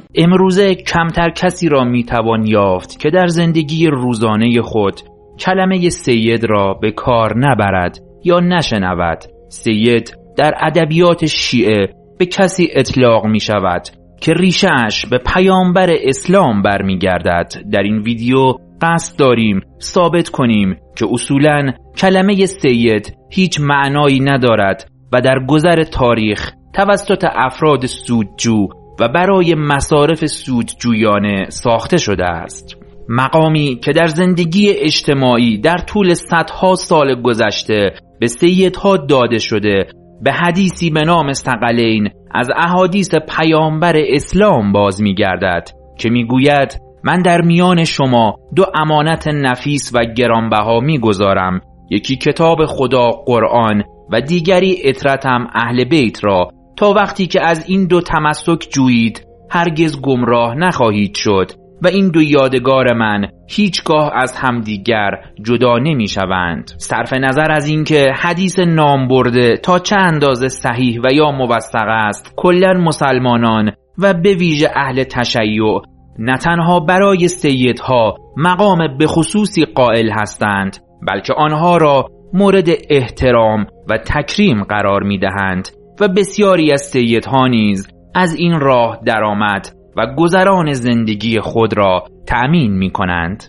امروزه کمتر کسی را میتوان یافت که در زندگی روزانه خود کلمه سید را به کار نبرد یا نشنود. سید در ادبیات شیعه به کسی اطلاق می شود که ریشه‌اش به پیامبر اسلام برمیگردد. در این ویدیو قصد داریم ثابت کنیم که اصولاً کلمه سید هیچ معنایی ندارد و در گذر تاریخ توسط افراد سودجو و برای مصارف سودجویانه ساخته شده است. مقامی که در زندگی اجتماعی در طول صدها سال گذشته به سیدها داده شده، به حدیثی به نام ثقلین از احادیث پیامبر اسلام باز می‌گردد که می‌گوید من در میان شما دو امانت نفیس و گرانبها می‌گذارم، یکی کتاب خدا قرآن و دیگری عترتم اهل بیت را، تا وقتی که از این دو تمسک جویید هرگز گمراه نخواهید شد و این دو یادگار من هیچگاه از همدیگر جدا نمی شوند. صرف نظر از اینکه حدیث نام برده تا چه اندازه صحیح و یا موثق است، کلاً مسلمانان و به ویژه اهل تشیع نه تنها برای سیدها مقام به خصوصی قائل هستند، بلکه آنها را مورد احترام و تکریم قرار می دهند و بسیاری از سیدها نیز از این راه درآمد و گذران زندگی خود را تأمین می کنند.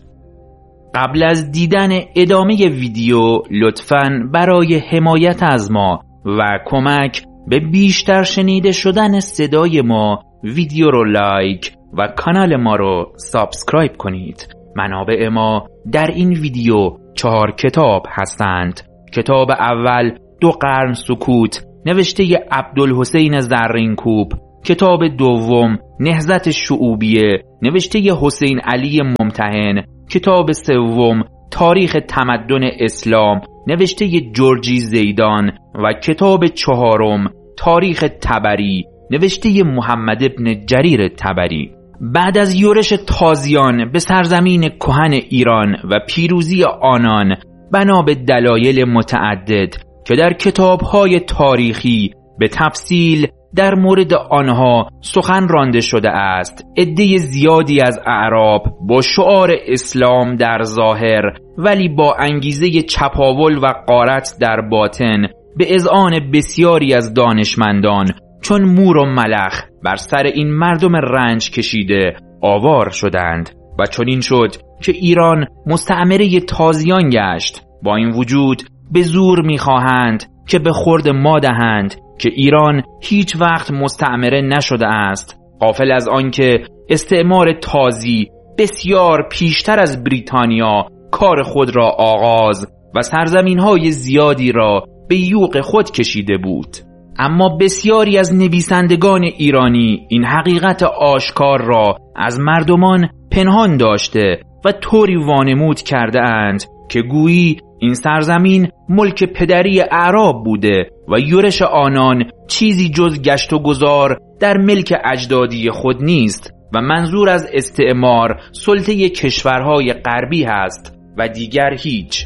قبل از دیدن ادامه ویدیو لطفاً برای حمایت از ما و کمک به بیشتر شنیده شدن صدای ما ویدیو رو لایک و کانال ما رو سابسکرایب کنید. منابع ما در این ویدیو 4 کتاب هستند. کتاب اول 2 قرن سکوت نوشته عبدالحسین زرینکوب، کتاب دوم نهضت شعوبیه نوشته حسین علی ممتحن، کتاب سوم تاریخ تمدن اسلام نوشته جورجی زیدان و کتاب چهارم تاریخ طبری نوشته محمد ابن جریر طبری. بعد از یورش تازیان به سرزمین کهن ایران و پیروزی آنان بنا به دلایل متعدد که در کتاب‌های تاریخی به تفصیل در مورد آنها سخن رانده شده است، عده زیادی از اعراب با شعار اسلام در ظاهر ولی با انگیزه چپاول و غارت در باطن به اذعان بسیاری از دانشمندان چون مور و ملخ بر سر این مردم رنج کشیده آوار شدند و چنین شد که ایران مستعمره تازیان گشت. با این وجود به زور می‌خواهند که به خورد ما دهند که ایران هیچ وقت مستعمره نشده است، غافل از آنکه استعمار تازی بسیار پیشتر از بریتانیا کار خود را آغاز و سرزمین‌های زیادی را به یوغ خود کشیده بود. اما بسیاری از نویسندگان ایرانی این حقیقت آشکار را از مردمان پنهان داشته و طوری وانمود کرده اند که گویی این سرزمین ملک پدری اعراب بوده و یورش آنان چیزی جز گشت و گذار در ملک اجدادی خود نیست و منظور از استعمار سلطه کشورهای غربی هست و دیگر هیچ.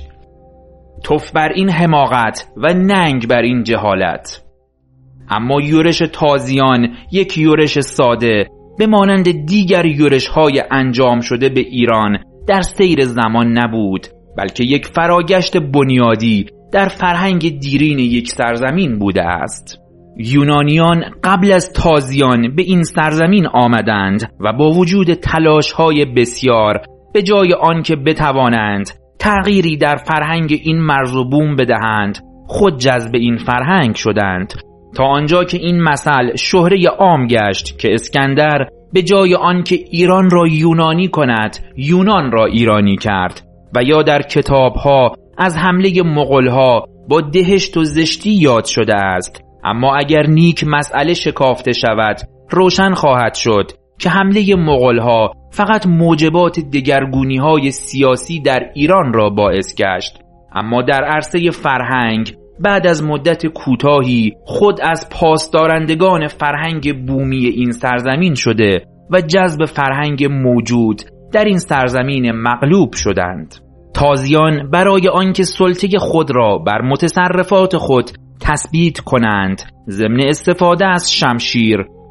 تف بر این حماقت و ننگ بر این جهالت. اما یورش تازیان یک یورش ساده به مانند دیگر یورش‌های انجام شده به ایران در سیر زمان نبود، بلکه یک فراگشت بنیادی در فرهنگ دیرین یک سرزمین بوده است. یونانیان قبل از تازیان به این سرزمین آمدند و با وجود تلاش‌های بسیار به جای آنکه بتوانند تغییری در فرهنگ این مرز و بوم بدهند، خود جذب این فرهنگ شدند، تا آنجا که این مثل شهره عام گشت که اسکندر به جای آنکه ایران را یونانی کند یونان را ایرانی کرد و یا در کتابها از حمله مغولها با دهشت و زشتی یاد شده است. اما اگر نیک مسئله شکافته شود روشن خواهد شد که حمله مغولها فقط موجبات دگرگونی‌های سیاسی در ایران را باعث گشت، اما در عرصه فرهنگ بعد از مدت کوتاهی خود از پاسدارندگان فرهنگ بومی این سرزمین شده و جذب فرهنگ موجود در این سرزمین مغلوب شدند. تازیان برای آنکه سلطه خود را بر متصرفات خود تثبیت کنند، ضمن استفاده از شمشیر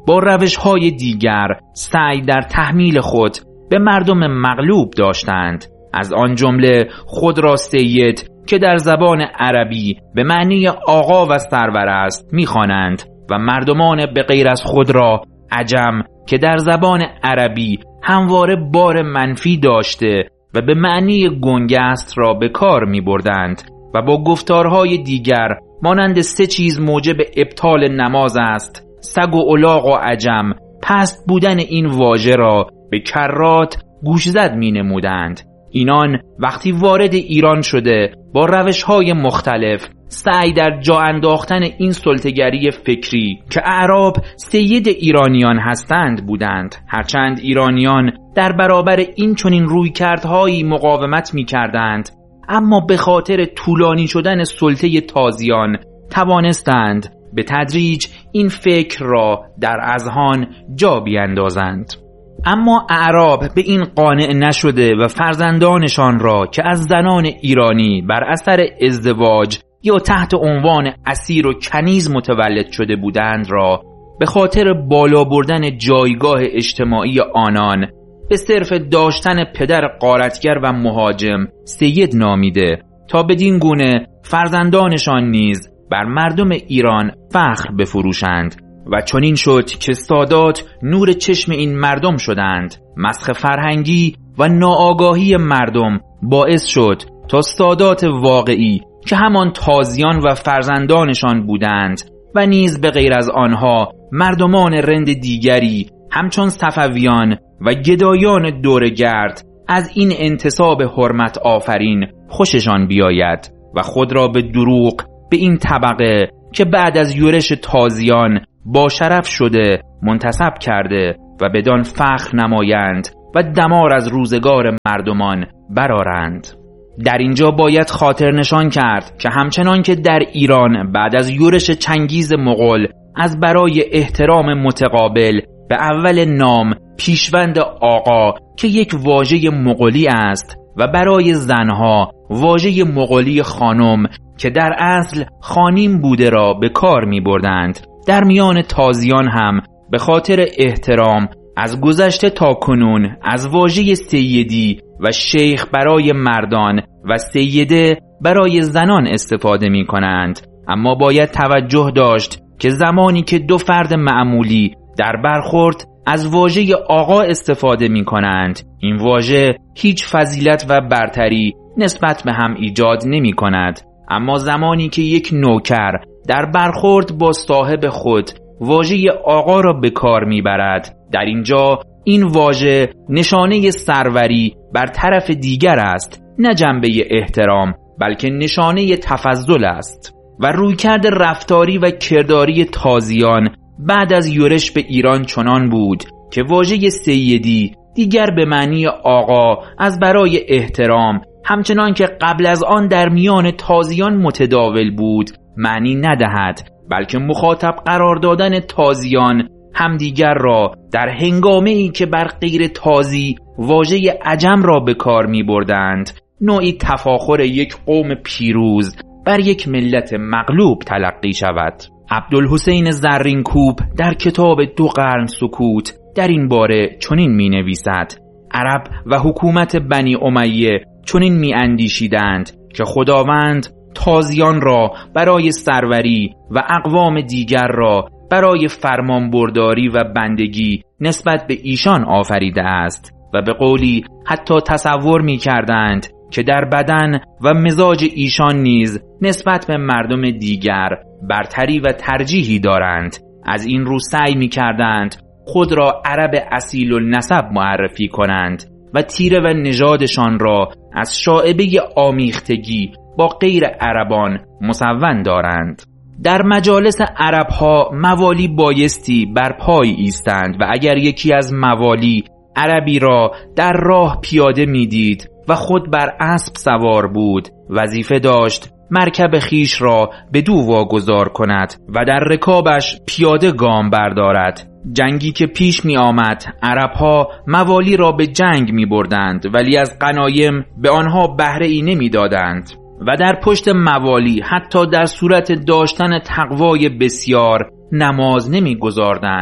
با روش‌های دیگر سعی در تحمیل خود به مردم مغلوب داشتند. از آن جمله خود را سید که در زبان عربی به معنی آقا و سرور است می‌خوانند و مردمان به غیر از خود را عجم که در زبان عربی همواره بار منفی داشته و به معنی گنگست را به کار می‌بردند و با گفتارهای دیگر مانند 3 چیز موجب ابطال نماز است، سگ و الاغ و عجم، پست بودن این واژه را به کرات گوشزد می‌نمودند. اینان وقتی وارد ایران شده با روش‌های مختلف سعی در جا انداختن این سلطه‌گری فکری که اعراب سید ایرانیان هستند بودند. هرچند ایرانیان در برابر این چنین رویکردهایی مقاومت می‌کردند، اما به خاطر طولانی شدن سلطه تازیان توانستند به تدریج این فکر را در اذهان جا بیندازند. اما اعراب به این قانع نشده و فرزندانشان را که از زنان ایرانی بر اثر ازدواج یا تحت عنوان اسیر و کنیز متولد شده بودند را به خاطر بالا بردن جایگاه اجتماعی آنان به صرف داشتن پدر غارتگر و مهاجم سید نامیده تا بدین گونه فرزندانشان نیز بر مردم ایران فخر بفروشند و چنین شد که سادات نور چشم این مردم شدند. مسخ فرهنگی و ناآگاهی مردم باعث شد تا سادات واقعی که همان تازیان و فرزندانشان بودند و نیز به غیر از آنها مردمان رند دیگری همچون صفویان و گدایان دورگرد از این انتصاب حرمت آفرین خوششان بیاید و خود را به دروغ به این طبقه که بعد از یورش تازیان با شرف شده منتسب کرده و بدان فخر نمایند و دمار از روزگار مردمان برارند. در اینجا باید خاطر نشان کرد که همچنان که در ایران بعد از یورش چنگیز مغول از برای احترام متقابل به اول نام پیشوند آقا که یک واژه مغولی است و برای زنها واژه مغولی خانم که در اصل خانیم بوده را به کار می بردند، در میان تازیان هم به خاطر احترام از گذشته تا کنون از واژه سیدی و شیخ برای مردان و سیده برای زنان استفاده می کنند. اما باید توجه داشت که زمانی که 2 فرد معمولی در برخورد از واژه آقا استفاده می کنند، این واژه هیچ فضیلت و برتری نسبت به هم ایجاد نمی کند. اما زمانی که یک نوکر در برخورد با صاحب خود واژه آقا را به کار می برد، در اینجا این واژه نشانه سروری بر طرف دیگر است، نه جنبه احترام بلکه نشانه تفضل است. و رویکرد رفتاری و کرداری تازیان بعد از یورش به ایران چنان بود که واژه سیدی دیگر به معنی آقا از برای احترام همچنان که قبل از آن در میان تازیان متداول بود معنی ندهد، بلکه مخاطب قرار دادن تازیان همدیگر را در هنگامه‌ای که بر غیر تازی واژه عجم را به کار می بردند نوعی تفاخر یک قوم پیروز بر یک ملت مغلوب تلقی شود. عبدالحسین زرینکوب در کتاب 2 قرن سکوت در این باره چنین می نویسد: عرب و حکومت بنی امیه چنین می اندیشیدند که خداوند تازیان را برای سروری و اقوام دیگر را برای فرمانبرداری و بندگی نسبت به ایشان آفریده است و به قولی حتی تصور می کردند که در بدن و مزاج ایشان نیز نسبت به مردم دیگر برتری و ترجیحی دارند. از این رو سعی می کردند خود را عرب اصیل النسب معرفی کنند و تیره و نژادشان را از شائبه آمیختگی با غیر عربان مسون دارند. در مجالس عربها موالی بایستی بر پای ایستند و اگر یکی از موالی عربی را در راه پیاده میدید و خود بر اسب سوار بود، وظیفه داشت مرکب خیش را به دو واگذار کند و در رکابش پیاده گام بردارد. جنگی که پیش می آمد عربها موالی را به جنگ می بردند ولی از غنایم به آنها بهره ای نمی دادند و در پشت موالی حتی در صورت داشتن تقوای بسیار نماز نمی گذاردند.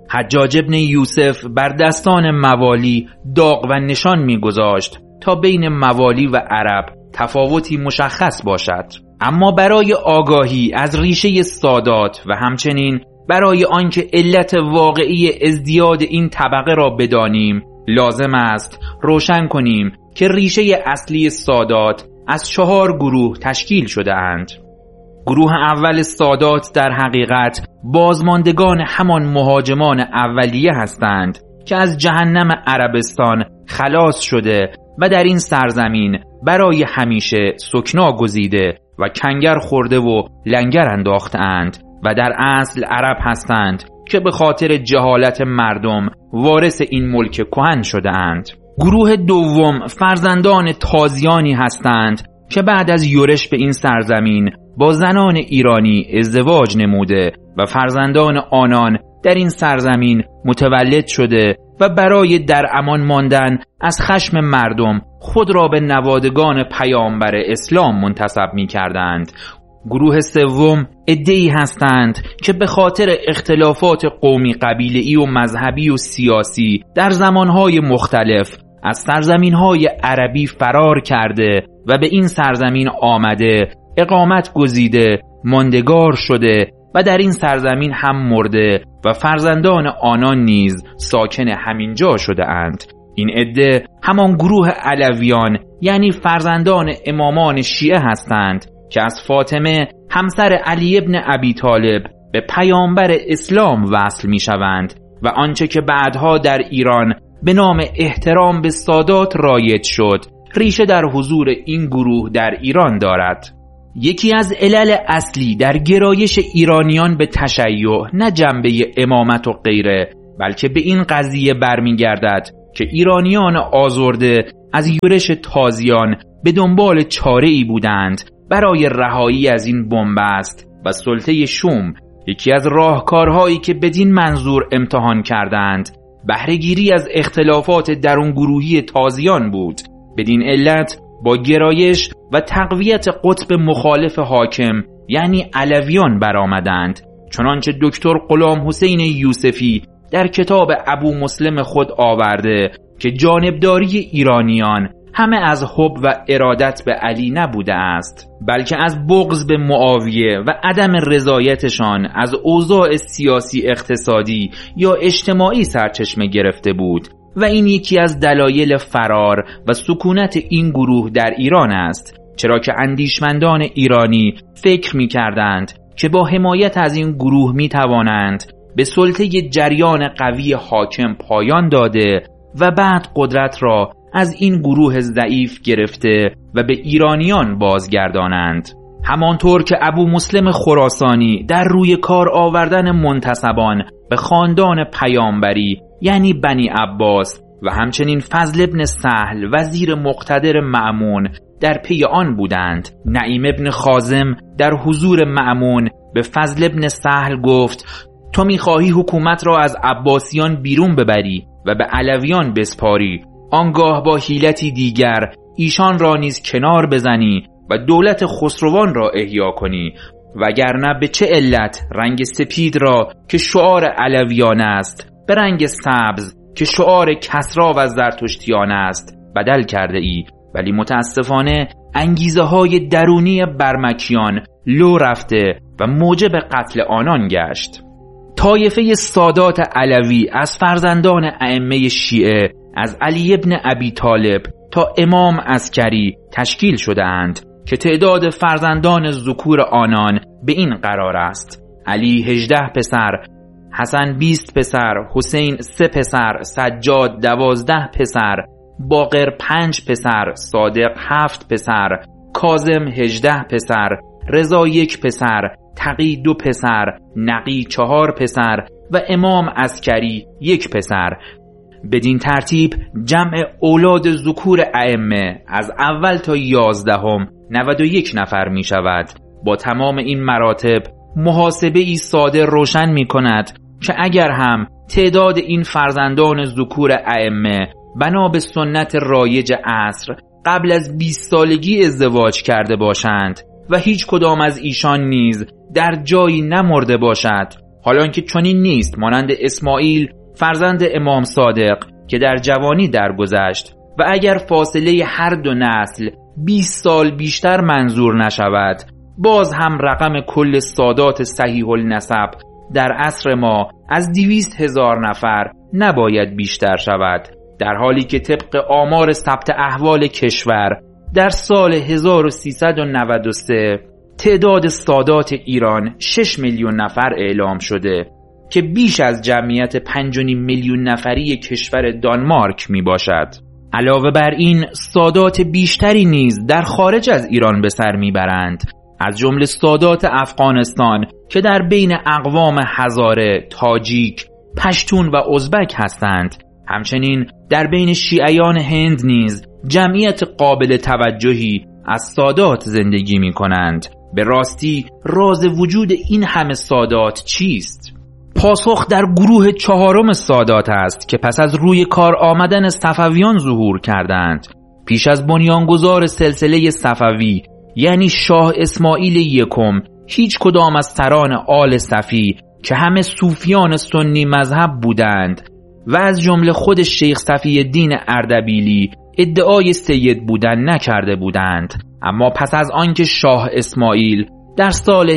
حجاج ابن یوسف بر دستان موالی داغ و نشان می‌گذاشت تا بین موالی و عرب تفاوتی مشخص باشد. اما برای آگاهی از ریشه سادات و همچنین برای آنکه علت واقعی ازدیاد این طبقه را بدانیم، لازم است روشن کنیم که ریشه اصلی سادات از 4 گروه تشکیل شده اند. گروه اول سادات در حقیقت بازماندگان همان مهاجمان اولیه هستند که از جهنم عربستان خلاص شده و در این سرزمین برای همیشه سکنا گزیده و کنگر خورده و لنگر انداختند و در اصل عرب هستند که به خاطر جهالت مردم وارث این ملک کهن شده اند. گروه دوم فرزندان تازیانی هستند که بعد از یورش به این سرزمین با زنان ایرانی ازدواج نموده و فرزندان آنان در این سرزمین متولد شده و برای در امان ماندن از خشم مردم خود را به نوادگان پیامبر اسلام منتسب می کردند. گروه سوم عده‌ای هستند که به خاطر اختلافات قومی، قبیله‌ای و مذهبی و سیاسی در زمانهای مختلف از سرزمینهای عربی فرار کرده و به این سرزمین آمده، اقامت گزیده، ماندگار شده و در این سرزمین هم مرده و فرزندان آنان نیز ساکن همین جا شده اند. این عده همان گروه علویان یعنی فرزندان امامان شیعه هستند که از فاطمه همسر علی ابن ابی طالب به پیامبر اسلام وصل می شوند و آنچه که بعدها در ایران به نام احترام به سادات رایج شد ریشه در حضور این گروه در ایران دارد. یکی از علل اصلی در گرایش ایرانیان به تشیع نه جنبه امامت و غیره، بلکه به این قضیه برمیگردد که ایرانیان آزرده از یورش تازیان به دنبال چاره‌ای بودند برای رهایی از این بنبست و سلطه شوم. یکی از راهکارهایی که بدین منظور امتحان کردند بهره‌گیری از اختلافات درون گروهی تازیان بود. بدین علت با گرایش و تقویت قطب مخالف حاکم یعنی علویان برآمدند، چنانچه دکتر غلام حسین یوسفی در کتاب ابو مسلم خود آورده که جانبداری ایرانیان همه از حب و ارادت به علی نبوده است، بلکه از بغض به معاویه و عدم رضایتشان از اوضاع سیاسی، اقتصادی یا اجتماعی سرچشمه گرفته بود و این یکی از دلایل فرار و سکونت این گروه در ایران است، چرا که اندیشمندان ایرانی فکر می کردند که با حمایت از این گروه می توانند به سلطه جریان قوی حاکم پایان داده و بعد قدرت را از این گروه ضعیف گرفته و به ایرانیان بازگردانند. همانطور که ابو مسلم خراسانی در روی کار آوردن منتسبان به خاندان پیامبری یعنی بنی عباس و همچنین فضل ابن سهل وزیر مقتدر مأمون در پی آن بودند. نعیم ابن خازم در حضور مأمون به فضل ابن سهل گفت تو می‌خواهی حکومت را از عباسیان بیرون ببری و به علویان بسپاری، آنگاه با حیلتی دیگر ایشان را نیز کنار بزنی و دولت خسروان را احیا کنی، وگرنه به چه علت رنگ سپید را که شعار علویان است به رنگ سبز که شعار کسری و زرتشتیان است بدل کرده ای؟ ولی متاسفانه انگیزه های درونی برمکیان لو رفته و موجب قتل آنان گشت. طایفه سادات علوی از فرزندان ائمه شیعه از علی ابن ابی طالب تا امام عسکری تشکیل شده اند که تعداد فرزندان ذکور آنان به این قرار است: علی 18 پسر، حسن 20 پسر، حسین 3 پسر، سجاد 12 پسر، باقر 5 پسر، صادق 7 پسر، کاظم 18 پسر، رضا 1 پسر، تقی 2 پسر، نقی 4 پسر و امام عسکری 1 پسر. بدین ترتیب جمع اولاد ذکور ائمه از اول تا 11 91 نفر می شود. با تمام این مراتب محاسبه ای ساده روشن می کند که اگر هم تعداد این فرزندان ذکور ائمه بنا به سنت رایج عصر قبل از 20 سالگی ازدواج کرده باشند و هیچ کدام از ایشان نیز در جایی نمرده باشد، حالان که چنین نیست مانند اسماعیل فرزند امام صادق که در جوانی درگذشت و اگر فاصله هر دو نسل 20 سال بیشتر منظور نشود، باز هم رقم کل سادات صحیح النسب در عصر ما از 200,000 نفر نباید بیشتر شود، در حالی که طبق آمار ثبت احوال کشور در سال 1393 تعداد سادات ایران 6 میلیون نفر اعلام شده که بیش از جمعیت 5.5 میلیون نفری کشور دانمارک می باشد. علاوه بر این سادات بیشتری نیز در خارج از ایران به سر می برند، از جمله سادات افغانستان که در بین اقوام هزاره، تاجیک، پشتون و ازبک هستند. همچنین در بین شیعیان هند نیز جمعیت قابل توجهی از سادات زندگی می کنند. به راستی راز وجود این همه سادات چیست؟ پاسخ در گروه 4 سادات است که پس از روی کار آمدن صفویان ظهور کردند. پیش از بنیانگذار سلسله صفوی یعنی شاه اسماعیل یکم، هیچ کدام از سران آل صفی که همه صوفیان سنی مذهب بودند و از جمله خود شیخ صفی الدین اردبیلی ادعای سید بودن نکرده بودند. اما پس از آنکه شاه اسماعیل در سال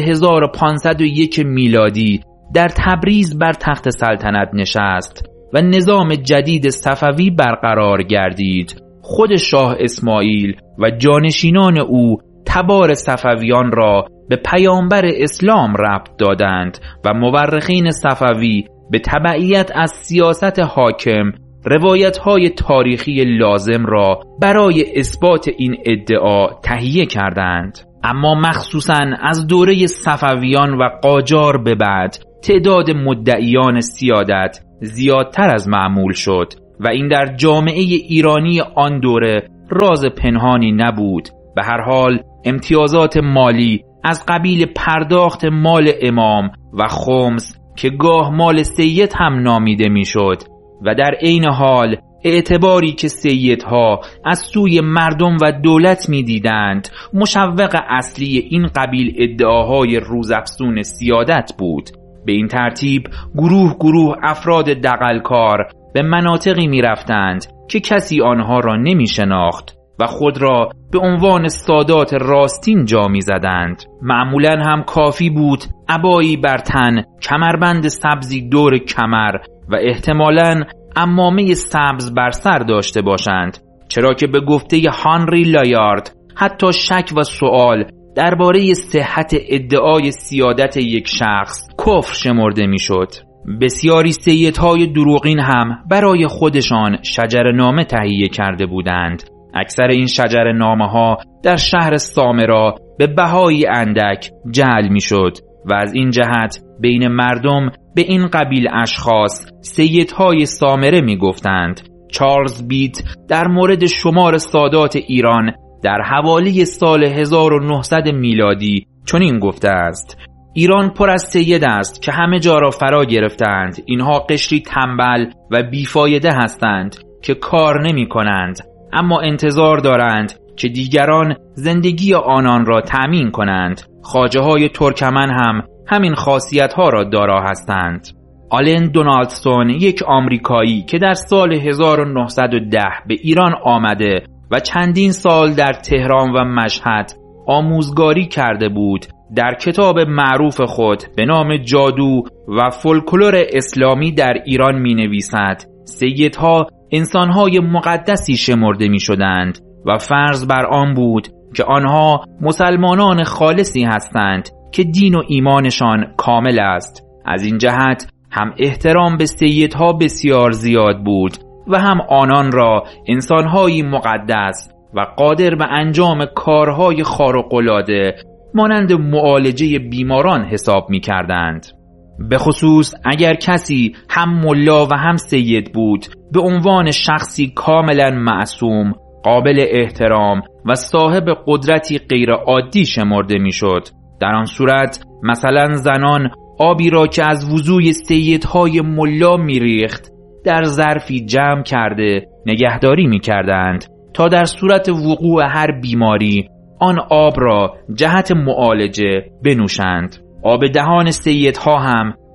1501 میلادی در تبریز بر تخت سلطنت نشست و نظام جدید صفوی برقرار گردید، خود شاه اسماعیل و جانشینان او تبار صفویان را به پیامبر اسلام ربط دادند و مورخین صفوی به تبعیت از سیاست حاکم روایت‌های تاریخی لازم را برای اثبات این ادعا تهیه کردند. اما مخصوصاً از دوره صفویان و قاجار به بعد تعداد مدعیان سیادت زیادتر از معمول شد و این در جامعه ایرانی آن دوره راز پنهانی نبود. به هر حال امتیازات مالی از قبیل پرداخت مال امام و خمس که گاه مال سید هم نامیده میشد و در عین حال اعتباری که سیدها از سوی مردم و دولت میدیدند مشوق اصلی این قبیل ادعاهای روزافزون سیادت بود. به این ترتیب گروه افراد دغلکار به مناطقی می رفتند که کسی آنها را نمی شناخت و خود را به عنوان سادات راستین جا می زدند. معمولاً هم کافی بود عبایی بر تن، کمربند سبزی دور کمر و احتمالاً عمامه سبز بر سر داشته باشند، چرا که به گفته هانری لایارد حتی شک و سوال درباره صحت ادعای سیادت یک شخص کفر شمرده میشد. بسیاری سیدهای دروغین هم برای خودشان شجره‌نامه تهیه کرده بودند. اکثر این شجره‌نامه ها در شهر سامرا به بهایی اندک جعل میشد و از این جهت بین مردم به این قبیل اشخاص سیدهای سامره می گفتند. چارلز بیت در مورد شمار سادات ایران در حوالی سال 1900 میلادی چنین گفته است: ایران پر از سید است که همه جا را فرا گرفتند. اینها قشری تنبل و بیفایده هستند که کار نمی کنند، اما انتظار دارند که دیگران زندگی آنان را تأمین کنند. خواجه های ترکمن هم همین خاصیت ها را دارا هستند. آلن دونالدسون، یک آمریکایی که در سال 1910 به ایران آمده و چندین سال در تهران و مشهد آموزگاری کرده بود، در کتاب معروف خود به نام جادو و فولکلور اسلامی در ایران می نویسد: سیدها انسانهای مقدسی شمرده می شدند و فرض بر آن بود که آنها مسلمانان خالصی هستند که دین و ایمانشان کامل است. از این جهت هم احترام به سیدها بسیار زیاد بود و هم آنان را انسانهایی مقدس و قادر به انجام کارهای خارق‌العاده مانند معالجه بیماران حساب می کردند. به خصوص اگر کسی هم ملا و هم سید بود، به عنوان شخصی کاملا معصوم، قابل احترام و صاحب قدرتی غیر عادی شمرده می شد. در آن صورت مثلا زنان آبی را که از وضوی سیدهای ملا می ریخت در ظرفی جمع کرده نگهداری می کردند تا در صورت وقوع هر بیماری آن آب را جهت معالجه بنوشند. آب دهان سیدها هم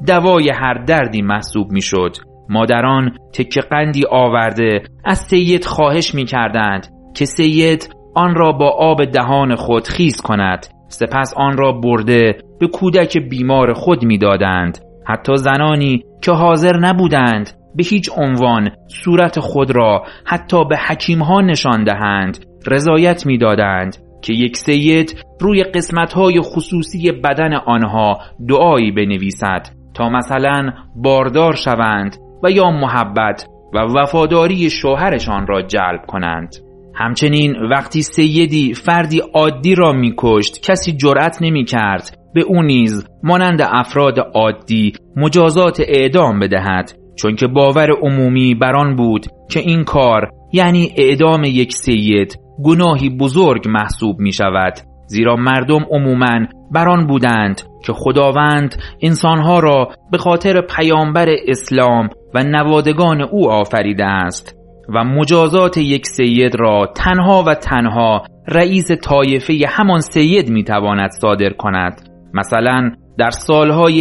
دوای هر دردی محسوب می شد. مادران تکه قندی آورده از سید خواهش می کردند که سید آن را با آب دهان خود خیس کند، سپس آن را برده به کودک بیمار خود می دادند. حتی زنانی که حاضر نبودند به هیچ عنوان صورت خود را حتی به حکیمها نشان دهند، رضایت می دادند که یک سید روی قسمت‌های خصوصی بدن آنها دعایی بنویسد تا مثلا باردار شوند و یا محبت و وفاداری شوهرشان را جلب کنند. همچنین وقتی سیدی فردی عادی را می‌کشت، کسی جرأت نمی‌کرد به او نیز مانند افراد عادی مجازات اعدام بدهد، چون که باور عمومی بر آن بود که این کار یعنی اعدام یک سید گناهی بزرگ محسوب می شود، زیرا مردم عموماً بر آن بودند که خداوند انسانها را به خاطر پیامبر اسلام و نوادگان او آفریده است و مجازات یک سید را تنها و تنها رئیس طایفه همان سید می تواند صادر کند. مثلا در سالهای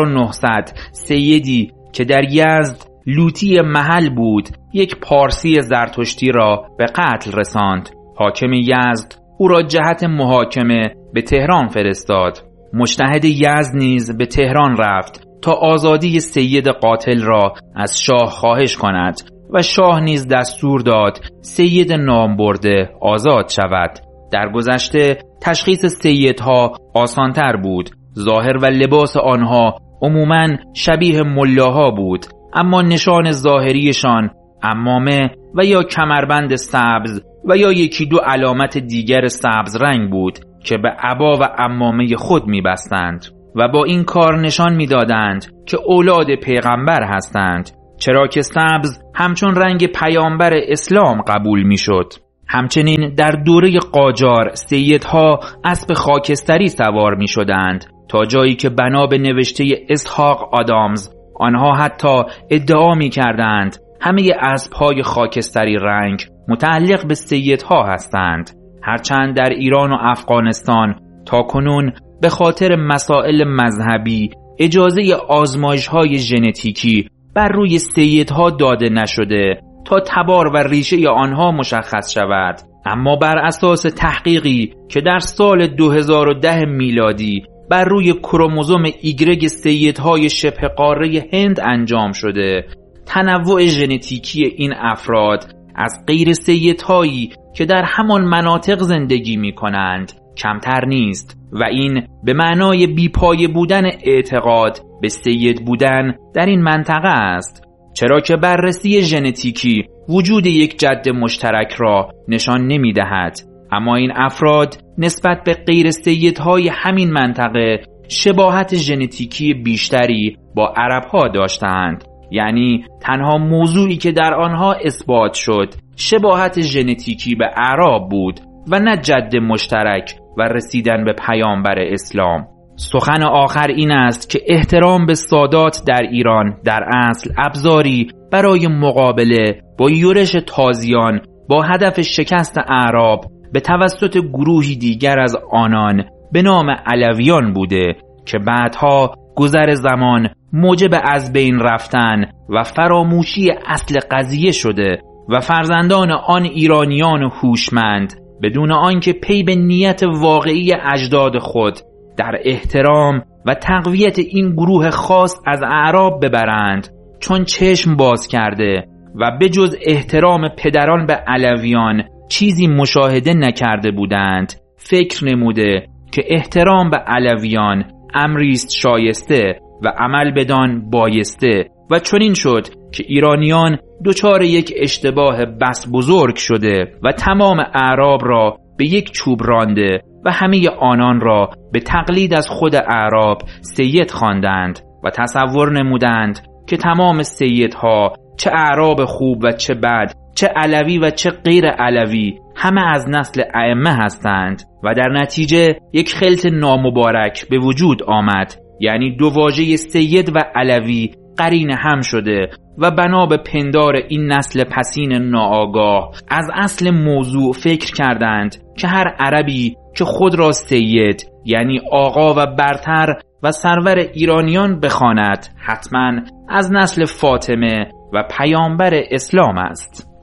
1900 سیدی که در یزد لوطی محل بود یک پارسی زرتشتی را به قتل رساند. حاکم یزد او را جهت محاکمه به تهران فرستاد. مجتهد یزد نیز به تهران رفت تا آزادی سید قاتل را از شاه خواهش کند و شاه نیز دستور داد سید نامبرده آزاد شود. در گذشته تشخیص سیدها آسانتر بود. ظاهر و لباس آنها عموماً شبیه ملاها بود، اما نشان ظاهریشان عمامه و یا کمربند سبز و یا یکی دو علامت دیگر سبز رنگ بود که به عبا و عمامه خود می‌بستند و با این کار نشان می‌دادند که اولاد پیغمبر هستند، چرا که سبز همچون رنگ پیامبر اسلام قبول می‌شد. همچنین در دوره قاجار سیدها اسب خاکستری سوار می‌شدند تا جایی که بنا به نوشته اسحاق آدامز آنها حتی ادعا می‌کردند همه اسب‌های خاکستری رنگ متعلق به سیدها هستند. هرچند در ایران و افغانستان تاکنون به خاطر مسائل مذهبی اجازه آزمایش‌های ژنتیکی بر روی سیدها داده نشده تا تبار و ریشه آنها مشخص شود، اما بر اساس تحقیقی که در سال 2010 میلادی بر روی کروموزوم ایگرگ سیدهای شبه قاره هند انجام شده، تنوع ژنتیکی این افراد از غیر سیدهایی که در همان مناطق زندگی می کنند کمتر نیست و این به معنای بیپایه بودن اعتقاد به سید بودن در این منطقه است، چرا که بررسی ژنتیکی وجود یک جد مشترک را نشان نمی دهد. اما این افراد نسبت به غیر سیدهای همین منطقه شباهت ژنتیکی بیشتری با عربها داشتند، یعنی تنها موضوعی که در آنها اثبات شد شباهت ژنتیکی به اعراب بود و نه جد مشترک و رسیدن به پیامبر اسلام. سخن آخر این است که احترام به سادات در ایران در اصل ابزاری برای مقابله با یورش تازیان با هدف شکست اعراب به توسط گروهی دیگر از آنان به نام علویان بوده که بعدها گذر زمان موجب از بین رفتن و فراموشی اصل قضیه شده و فرزندان آن ایرانیان هوشمند بدون آنکه پی به نیت واقعی اجداد خود در احترام و تقویت این گروه خاص از اعراب ببرند، چون چشم باز کرده و بجز احترام پدران به علویان چیزی مشاهده نکرده بودند، فکر نموده که احترام به علویان امریست شایسته و عمل بدان بایسته و چنین شد که ایرانیان دچار یک اشتباه بس بزرگ شده و تمام اعراب را به یک چوب رانده و همه آنان را به تقلید از خود اعراب سید خواندند و تصور نمودند که تمام سیدها چه اعراب خوب و چه بد، چه علوی و چه غیر علوی، همه از نسل ائمه هستند و در نتیجه یک خلط نامبارک به وجود آمد، یعنی دو واژه سید و علوی قرین هم شده و بنا به پندار این نسل پسین ناآگاه از اصل موضوع فکر کردند که هر عربی که خود را سید یعنی آقا و برتر و سرور ایرانیان بخواند حتما از نسل فاطمه و پیامبر اسلام است.